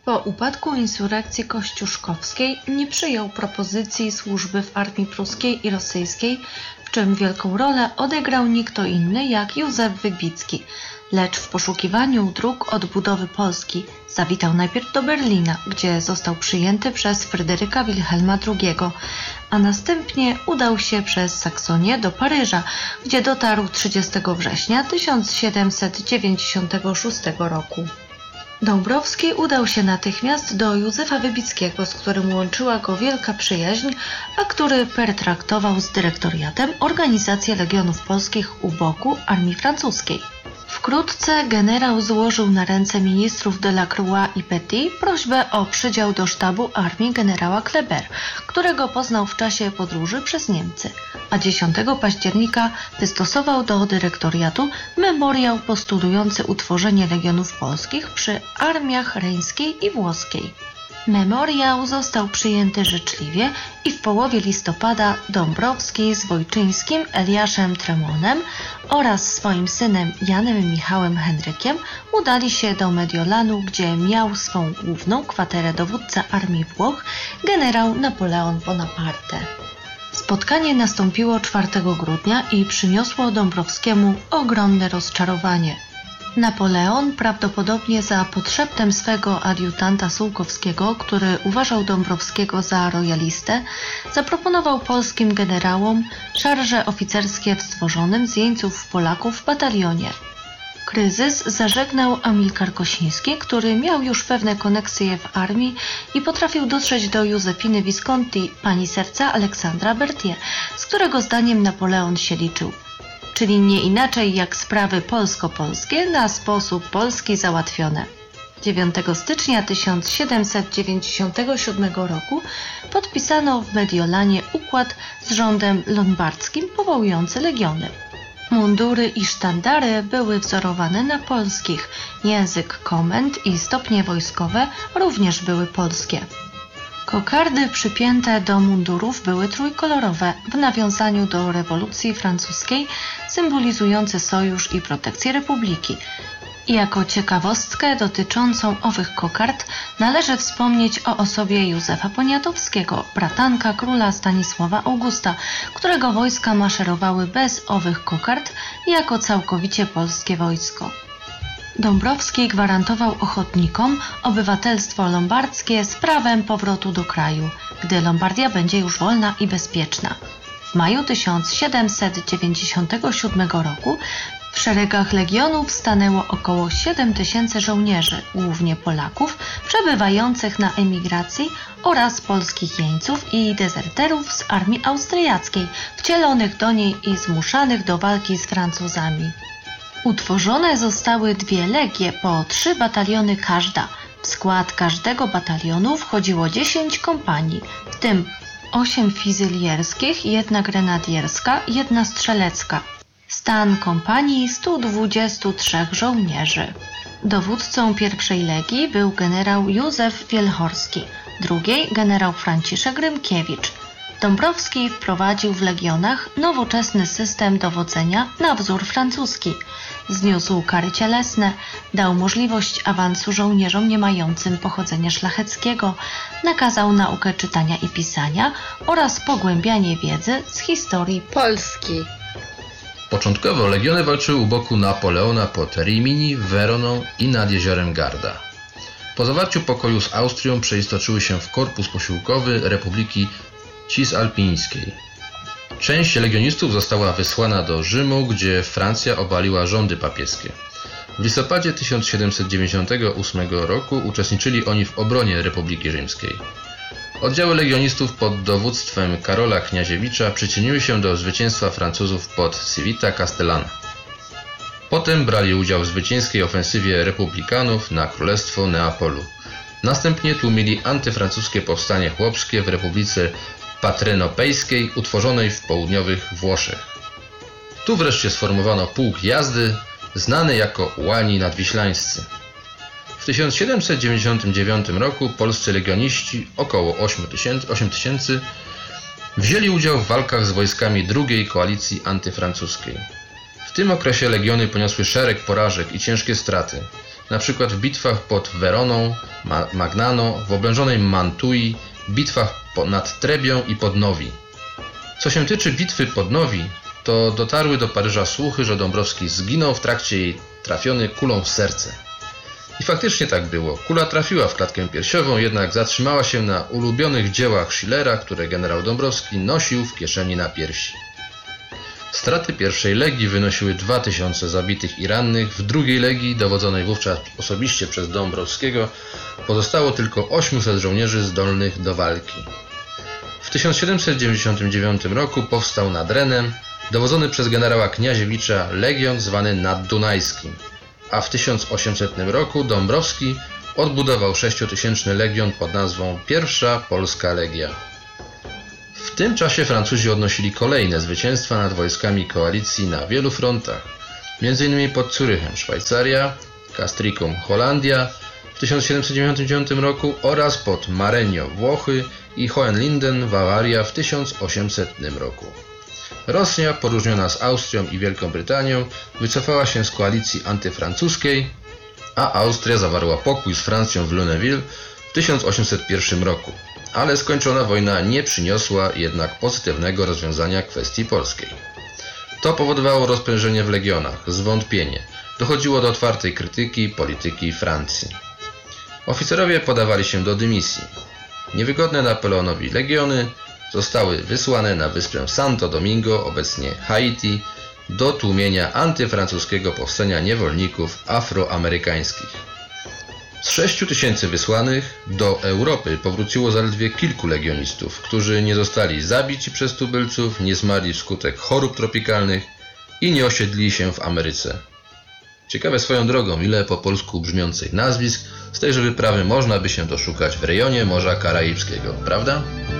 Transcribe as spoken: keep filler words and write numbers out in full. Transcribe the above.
Po upadku insurekcji kościuszkowskiej nie przyjął propozycji służby w armii pruskiej i rosyjskiej, w czym wielką rolę odegrał nie kto inny jak Józef Wybicki, lecz w poszukiwaniu dróg odbudowy Polski zawitał najpierw do Berlina, gdzie został przyjęty przez Fryderyka Wilhelma drugiego, a następnie udał się przez Saksonię do Paryża, gdzie dotarł trzydziestego września tysiąc siedemset dziewięćdziesiątego szóstego roku. Dąbrowski udał się natychmiast do Józefa Wybickiego, z którym łączyła go wielka przyjaźń, a który pertraktował z dyrektoriatem organizację Legionów Polskich u boku armii francuskiej. Wkrótce generał złożył na ręce ministrów Delacroix i Petit prośbę o przydział do sztabu armii generała Kleber, którego poznał w czasie podróży przez Niemcy, a dziesiątego października wystosował do dyrektoriatu memoriał postulujący utworzenie Legionów Polskich przy armiach reńskiej i włoskiej. Memoriał został przyjęty życzliwie i w połowie listopada Dąbrowski z Wojczyńskim, Eliaszem Tremonem oraz swoim synem Janem Michałem Henrykiem udali się do Mediolanu, gdzie miał swą główną kwaterę dowódca armii Włoch, generał Napoleon Bonaparte. Spotkanie nastąpiło czwartego grudnia i przyniosło Dąbrowskiemu ogromne rozczarowanie. Napoleon, prawdopodobnie za podszeptem swego adiutanta Sułkowskiego, który uważał Dąbrowskiego za royalistę, zaproponował polskim generałom szarże oficerskie w stworzonym z jeńców Polaków w batalionie. Kryzys zażegnał Amilcar Kosiński, który miał już pewne koneksje w armii i potrafił dotrzeć do Józefiny Visconti, pani serca Aleksandra Berthier, z którego zdaniem Napoleon się liczył. Czyli nie inaczej jak sprawy polsko-polskie na sposób polski załatwione. dziewiątego stycznia tysiąc siedemset dziewięćdziesiątego siódmego roku podpisano w Mediolanie układ z rządem lombardzkim powołujący legiony. Mundury i sztandary były wzorowane na polskich, język komend i stopnie wojskowe również były polskie. Kokardy przypięte do mundurów były trójkolorowe w nawiązaniu do rewolucji francuskiej, symbolizujące sojusz i protekcję republiki. I jako ciekawostkę dotyczącą owych kokard należy wspomnieć o osobie Józefa Poniatowskiego, bratanka króla Stanisława Augusta, którego wojska maszerowały bez owych kokard jako całkowicie polskie wojsko. Dąbrowski gwarantował ochotnikom obywatelstwo lombardzkie z prawem powrotu do kraju, gdy Lombardia będzie już wolna i bezpieczna. W maju tysiąc siedemset dziewięćdziesiątego siódmego roku w szeregach legionów stanęło około siedem tysięcy żołnierzy, głównie Polaków, przebywających na emigracji oraz polskich jeńców i dezerterów z armii austriackiej, wcielonych do niej i zmuszanych do walki z Francuzami. Utworzone zostały dwie legie po trzy bataliony każda. W skład każdego batalionu wchodziło dziesięć kompanii, w tym osiem fizylierskich, jedna grenadierska, jedna strzelecka. Stan kompanii stu dwudziestu trzech żołnierzy. Dowódcą pierwszej legii był generał Józef Wielchorski, drugiej generał Franciszek Rymkiewicz. Dąbrowski wprowadził w legionach nowoczesny system dowodzenia na wzór francuski. Zniósł kary cielesne, dał możliwość awansu żołnierzom nie mającym pochodzenia szlacheckiego, nakazał naukę czytania i pisania oraz pogłębianie wiedzy z historii Polski. Początkowo legiony walczyły u boku Napoleona pod Rimini, Weroną i nad jeziorem Garda. Po zawarciu pokoju z Austrią przeistoczyły się w korpus posiłkowy Republiki Cisalpińskiej. Część legionistów została wysłana do Rzymu, gdzie Francja obaliła rządy papieskie. W listopadzie tysiąc siedemset dziewięćdziesiątego ósmego roku uczestniczyli oni w obronie Republiki Rzymskiej. Oddziały legionistów pod dowództwem Karola Kniaziewicza przyczyniły się do zwycięstwa Francuzów pod Civita Castellana. Potem brali udział w zwycięskiej ofensywie republikanów na Królestwo Neapolu. Następnie tłumili antyfrancuskie powstanie chłopskie w Republice Patrenopejskiej utworzonej w południowych Włoszech. Tu wreszcie sformowano pułk jazdy znany jako Ułani Nadwiślańscy. W tysiąc siedemset dziewięćdziesiątym dziewiątym roku polscy legioniści, około osiem tysięcy, wzięli udział w walkach z wojskami drugiej koalicji antyfrancuskiej. W tym okresie legiony poniosły szereg porażek i ciężkie straty. np. w bitwach pod Weroną, Ma Magnano, w oblężonej Mantui, bitwach nad Trebią i pod Nowi. Co się tyczy bitwy pod Nowi, to dotarły do Paryża słuchy, że Dąbrowski zginął w trakcie jej trafiony kulą w serce. I faktycznie tak było. Kula trafiła w klatkę piersiową, jednak zatrzymała się na ulubionych dziełach Schillera, które generał Dąbrowski nosił w kieszeni na piersi. Straty pierwszej legii wynosiły dwa tysiące zabitych i rannych, w drugiej legii, dowodzonej wówczas osobiście przez Dąbrowskiego, pozostało tylko osiemset żołnierzy zdolnych do walki. W tysiąc siedemset dziewięćdziesiątym dziewiątym roku powstał nad Renem, dowodzony przez generała Kniaziewicza, legion zwany Naddunajskim, a w tysiąc osiemsetnym roku Dąbrowski odbudował sześciotysięczny legion pod nazwą Pierwsza Polska Legia. W tym czasie Francuzi odnosili kolejne zwycięstwa nad wojskami koalicji na wielu frontach, między innymi pod Zurychem Szwajcaria, Castricum Holandia w tysiąc siedemset dziewięćdziesiątym dziewiątym roku oraz pod Marenio Włochy i Hohenlinden Bawaria w tysiąc osiemsetnym roku. Rosja, poróżniona z Austrią i Wielką Brytanią, wycofała się z koalicji antyfrancuskiej, a Austria zawarła pokój z Francją w Lunéville w tysiąc osiemset pierwszym roku. Ale skończona wojna nie przyniosła jednak pozytywnego rozwiązania kwestii polskiej. To powodowało rozprężenie w legionach, zwątpienie. Dochodziło do otwartej krytyki polityki Francji. Oficerowie podawali się do dymisji. Niewygodne Napoleonowi legiony zostały wysłane na wyspę Santo Domingo, obecnie Haiti, do tłumienia antyfrancuskiego powstania niewolników afroamerykańskich. Z sześciu tysięcy wysłanych do Europy powróciło zaledwie kilku legionistów, którzy nie zostali zabici przez tubylców, nie zmarli wskutek chorób tropikalnych i nie osiedlili się w Ameryce. Ciekawe swoją drogą, ile po polsku brzmiących nazwisk z tejże wyprawy można by się doszukać w rejonie Morza Karaibskiego, prawda?